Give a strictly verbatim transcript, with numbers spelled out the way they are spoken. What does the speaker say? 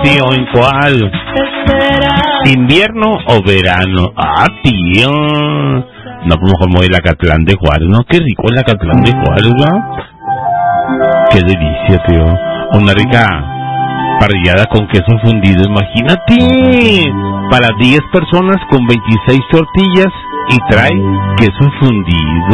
tío, ¿en cuál? ¿Invierno o verano? Ah, tío. No, pues mejor me voy a Acatlán de Juárez, ¿no? Qué rico el Acatlán de Juárez, ¿no? Qué delicia, tío. Una rica parrillada con queso fundido, imagínate. Para diez personas con veintiséis tortillas y trae queso fundido.